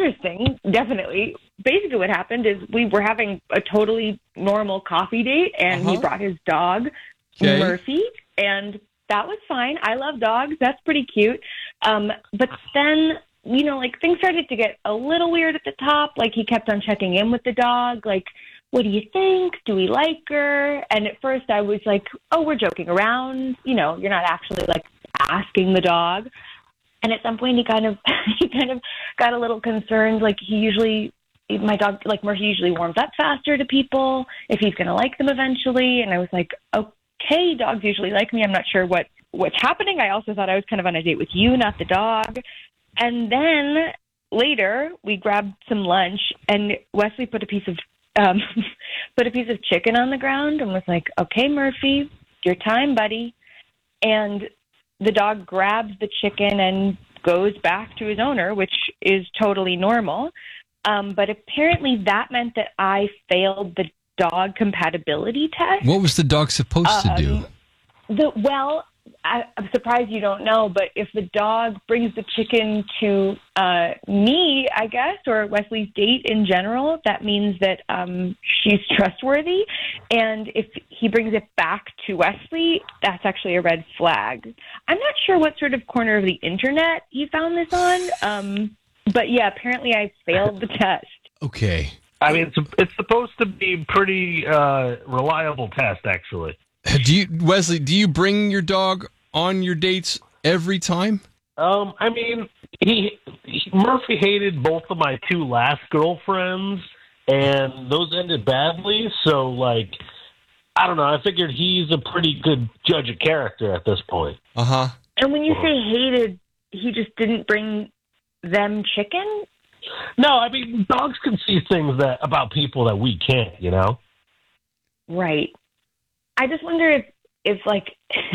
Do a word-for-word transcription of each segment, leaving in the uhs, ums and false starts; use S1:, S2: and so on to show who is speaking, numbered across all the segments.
S1: interesting, definitely. Basically what happened is we were having a totally normal coffee date, and uh-huh. he brought his dog, okay. Murphy, and that was fine. I love dogs. That's pretty cute. Um, but then, you know, like things started to get a little weird at the top. Like he kept on checking in with the dog. Like, what do you think? Do we like her? And at first I was like, oh, we're joking around. You know, you're not actually like asking the dog. And at some point he kind of, he kind of got a little concerned. Like he usually, my dog, like Murphy usually warms up faster to people if he's going to like them eventually. And I was like, okay, dogs usually like me. I'm not sure what, what's happening. I also thought I was kind of on a date with you, not the dog. And then later we grabbed some lunch, and Wesley put a piece of, um, put a piece of chicken on the ground and was like, okay, Murphy, your time, buddy. And the dog grabs the chicken and goes back to his owner, which is totally normal. Um, but apparently that meant that I failed the dog compatibility test.
S2: What was the dog supposed um, to do?
S1: The, well, I, I'm surprised you don't know, but if the dog brings the chicken to uh, me, I guess, or Wesley's date in general, that means that um, she's trustworthy. And if he brings it back to Wesley, that's actually a red flag. I'm not sure what sort of corner of the internet he found this on, um, but yeah, apparently I failed the test.
S2: Okay.
S3: I mean, it's, it's supposed to be pretty uh, reliable test, actually.
S2: Do you, Wesley, do you bring your dog on your dates every time?
S3: Um, I mean, he, he Murphy hated both of my two last girlfriends, and those ended badly. So, like, I don't know. I figured he's a pretty good judge of character at this point.
S2: Uh-huh.
S1: And when you say hated, he just didn't bring them chicken?
S3: No, I mean, dogs can see things that about people that we can't, you know?
S1: Right. I just wonder if, if like,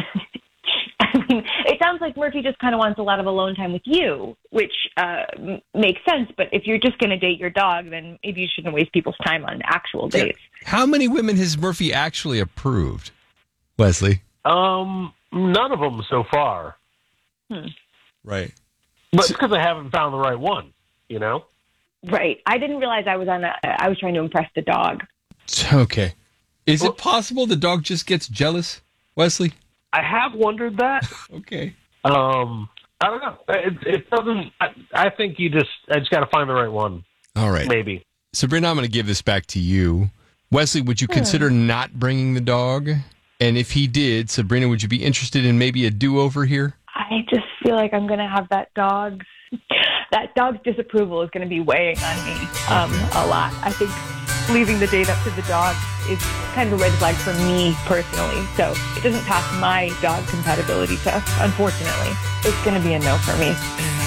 S1: I mean, it sounds like Murphy just kind of wants a lot of alone time with you, which uh, m- makes sense. But if you're just going to date your dog, then maybe you shouldn't waste people's time on actual dates.
S2: How many women has Murphy actually approved, Wesley?
S3: Um, none of them so far.
S1: Hmm.
S2: Right.
S3: But it's because I haven't found the right one, you know?
S1: Right. I didn't realize I was on a, I was trying to impress the dog.
S2: Okay. Is it possible the dog just gets jealous, Wesley?
S3: I have wondered that.
S2: Okay.
S3: Um, I don't know. It, it doesn't. I, I think you just. I just got to find the right one.
S2: All right.
S3: Maybe.
S2: Sabrina, I'm going to give this back to you. Wesley, would you
S1: Hmm.
S2: consider not bringing the dog? And if he did, Sabrina, would you be interested in maybe a do-over here?
S1: I just feel like I'm going to have that dog's that dog's disapproval is going to be weighing on me um, a lot. I think leaving the date up to the dog is kind of a red flag for me personally. So it doesn't pass my dog compatibility test, unfortunately. It's going to be a no for me.